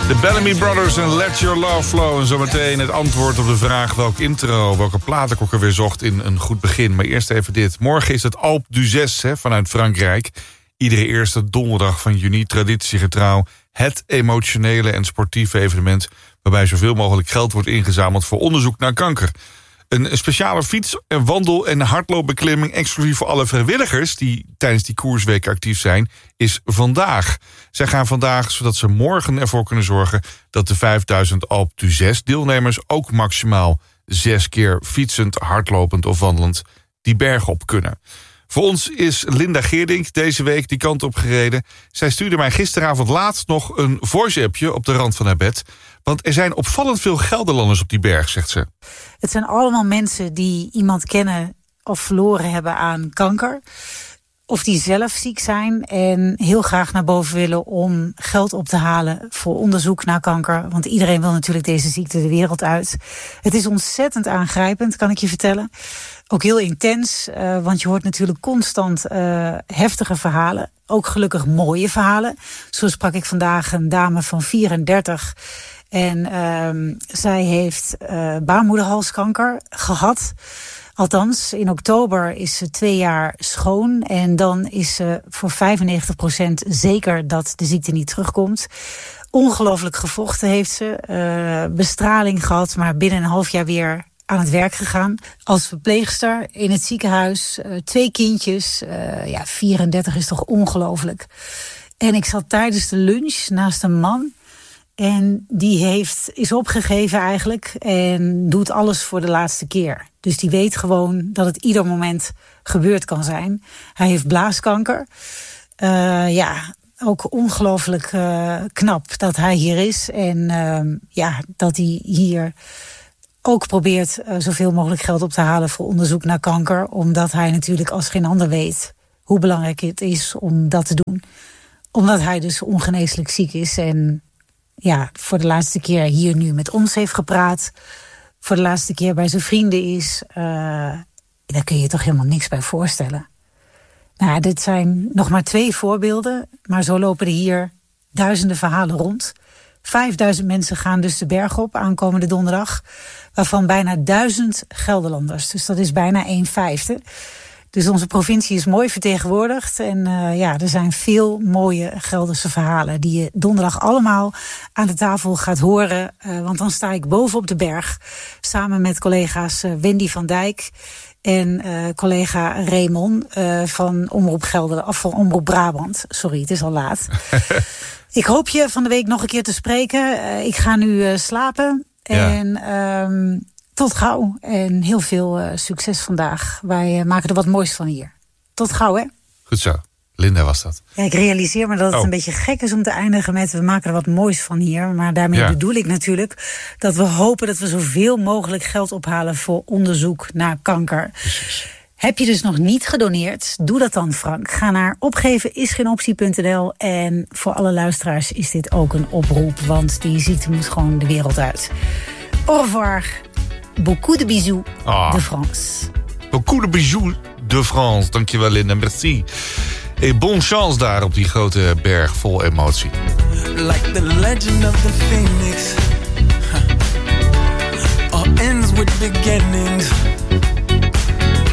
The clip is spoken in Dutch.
De Bellamy Brothers en Let Your Love Flow. En zometeen het antwoord op de vraag welke plaat ik ook alweer zocht in een goed begin. Maar eerst even dit. Morgen is het Alpe d'Huez vanuit Frankrijk. Iedere eerste donderdag van juni, traditiegetrouw. Het emotionele en sportieve evenement waarbij zoveel mogelijk geld wordt ingezameld voor onderzoek naar kanker. Een speciale fiets, een wandel- en hardloopbeklimming exclusief voor alle vrijwilligers die tijdens die koersweken actief zijn, is vandaag. Zij gaan vandaag zodat ze morgen ervoor kunnen zorgen dat de 5000 Alpe d'Huez deelnemers ook maximaal 6 keer fietsend, hardlopend of wandelend die berg op kunnen. Voor ons is Linda Geerdink deze week die kant op gereden. Zij stuurde mij gisteravond laat nog een voice-appje op de rand van haar bed. Want er zijn opvallend veel Gelderlanders op die berg, zegt ze. Het zijn allemaal mensen die iemand kennen of verloren hebben aan kanker. Of die zelf ziek zijn en heel graag naar boven willen om geld op te halen voor onderzoek naar kanker. Want iedereen wil natuurlijk deze ziekte de wereld uit. Het is ontzettend aangrijpend, kan ik je vertellen. Ook heel intens, want je hoort natuurlijk constant heftige verhalen. Ook gelukkig mooie verhalen. Zo sprak ik vandaag een dame van 34. En zij heeft baarmoederhalskanker gehad. Althans, in oktober is ze 2 jaar schoon. En dan is ze voor 95% zeker dat de ziekte niet terugkomt. Ongelooflijk gevochten heeft ze. Bestraling gehad, maar binnen een half jaar weer aan het werk gegaan. Als verpleegster in het ziekenhuis. 2 kindjes. 34 is toch ongelooflijk. En ik zat tijdens de lunch naast een man. En die is opgegeven eigenlijk en doet alles voor de laatste keer. Dus die weet gewoon dat het ieder moment gebeurd kan zijn. Hij heeft blaaskanker. Ook ongelooflijk knap dat hij hier is. En dat hij hier ook probeert zoveel mogelijk geld op te halen voor onderzoek naar kanker. Omdat hij natuurlijk als geen ander weet hoe belangrijk het is om dat te doen. Omdat hij dus ongeneeslijk ziek is en voor de laatste keer hier nu met ons heeft gepraat. Voor de laatste keer bij zijn vrienden is. Daar kun je je toch helemaal niks bij voorstellen. Nou, dit zijn nog maar 2 voorbeelden. Maar zo lopen er hier duizenden verhalen rond. 5000 mensen gaan dus de berg op aankomende donderdag. Waarvan bijna 1000 Gelderlanders. Dus dat is bijna 1/5. Dus onze provincie is mooi vertegenwoordigd. En er zijn veel mooie Gelderse verhalen die je donderdag allemaal aan de tafel gaat horen. Want dan sta ik boven op de berg samen met collega's Wendy van Dijk en collega Raymond van Omroep Gelderland, of van Omroep Brabant. Sorry, het is al laat. Ik hoop je van de week nog een keer te spreken. Ik ga nu slapen. Ja. En tot gauw en heel veel succes vandaag. Wij maken er wat moois van hier. Tot gauw, hè? Goed zo. Linda was dat. Ja, ik realiseer me dat het een beetje gek is om te eindigen met we maken er wat moois van hier. Maar daarmee bedoel ik natuurlijk dat we hopen dat we zoveel mogelijk geld ophalen voor onderzoek naar kanker. Precies. Heb je dus nog niet gedoneerd? Doe dat dan, Frank. Ga naar opgevenisgeenoptie.nl. En voor alle luisteraars is dit ook een oproep, want die ziekte moet gewoon de wereld uit. Au revoir. Beaucoup de bisous de France. Beaucoup de bisous de France. Dankjewel, Linda. Merci. Et bonne chance daar op die grote berg vol emotie. Like the legend of the phoenix. All ends with beginnings.